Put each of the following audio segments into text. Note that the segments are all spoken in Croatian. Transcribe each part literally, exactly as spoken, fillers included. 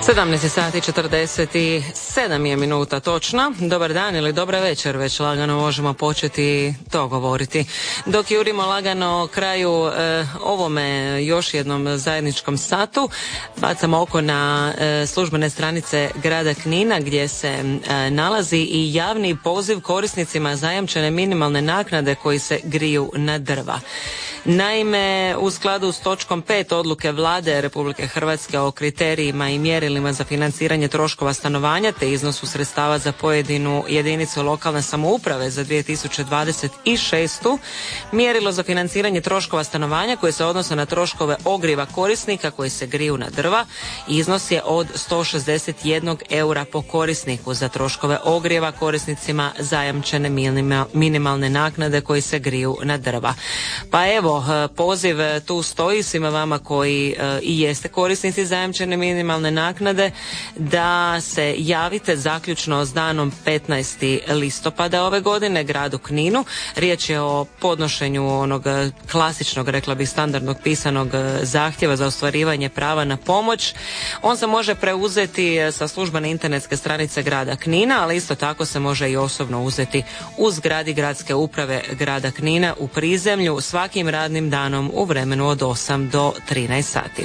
sedamnaest sati četrdeset sedam je minuta točno. Dobar dan ili dobra večer, već lagano možemo početi to govoriti. Dok jurimo lagano kraju e, ovome još jednom zajedničkom satu, bacamo oko na e, službene stranice grada Knina gdje se e, nalazi i javni poziv korisnicima zajamčene minimalne naknade koji se griju na drva. Naime, u skladu s točkom pet odluke Vlade Republike Hrvatske o kriterijima i mjerilima za financiranje troškova stanovanja te iznosu sredstava za pojedinu jedinicu lokalne samouprave za dvije tisuće dvadeset šestu. mjerilo za financiranje troškova stanovanja koje se odnose na troškove ogrijeva korisnika koji se griju na drva iznos je od sto šezdeset jedan eura po korisniku za troškove ogrijeva korisnicima zajamčene minimalne naknade koji se griju na drva. Pa evo, poziv tu stoji svima vama koji i jeste korisnici zajamčene minimalne naknade da se javite zaključno s danom petnaestog listopada ove godine gradu Kninu. Riječ je o podnošenju onog klasičnog, rekla bih, standardnog pisanog zahtjeva za ostvarivanje prava na pomoć. On se može preuzeti sa službene internetske stranice grada Knina, ali isto tako se može i osobno uzeti u zgradi gradske uprave grada Knina u prizemlju svakim radnim danom u vremenu od osam do trinaest sati.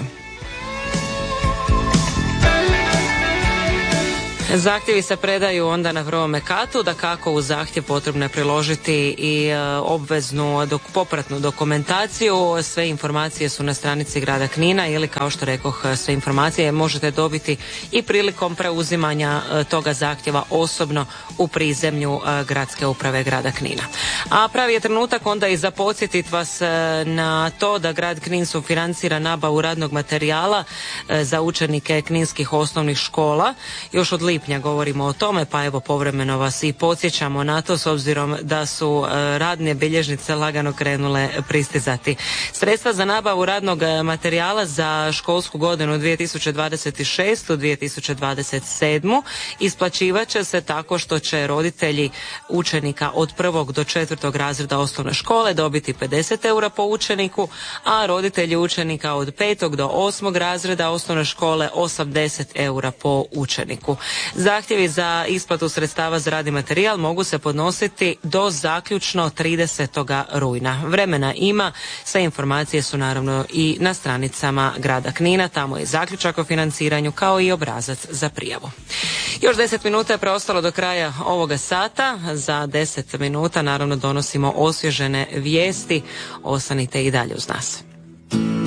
Zahtjevi se predaju onda na prvome katu, da kako u zahtjev potrebno je priložiti i e, obveznu dok, popratnu dokumentaciju. Sve informacije su na stranici grada Knina ili, kao što rekoh, sve informacije možete dobiti i prilikom preuzimanja e, toga zahtjeva osobno u prizemlju e, gradske uprave grada Knina. A pravi je trenutak onda i za podsjetit vas e, na to da grad Knin sufinancira nabavu radnog materijala e, za učenike kninskih osnovnih škola. Još od lipnja govorimo o tome, pa evo povremeno vas i podsjećamo na to s obzirom da su e, radne bilježnice lagano krenule pristizati. Sredstva za nabavu radnog materijala za školsku godinu dvije tisuće dvadeset šestu dvije tisuće dvadeset sedmu isplaćivat će se tako što će roditelji učenika od prvog do četvrtog razreda osnovne škole dobiti pedeset eura po učeniku, a roditelji učenika od petog do osmog razreda osnovne škole osamdeset eura po učeniku. Zahtjevi za isplatu sredstava za radni materijal mogu se podnositi do zaključno tridesetog rujna. Vremena ima, sve informacije su naravno i na stranicama grada Knina, tamo je zaključak o financiranju kao i obrazac za prijavu. Još deset minuta je preostalo do kraja ovoga sata. Za deset minuta naravno donosimo osvježene vijesti. Ostanite i dalje uz nas.